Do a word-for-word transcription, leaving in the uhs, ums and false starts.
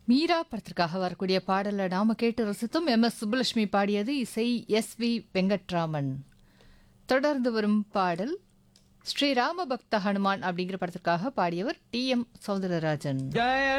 மீரா படத்திற்காக வரக்கூடிய பாடலை நாம கேட்டு ரசித்தும் எம் எஸ் சுப்புலட்சுமி பாடியது இசை எஸ் வி வெங்கட்ராமன். தொடர்ந்து வரும் பாடல் ஸ்ரீ ராம பக்த ஹனுமான் அப்படிங்கிற படத்திற்காக பாடியவர் டி எம் சௌந்தரராஜன். ஜெய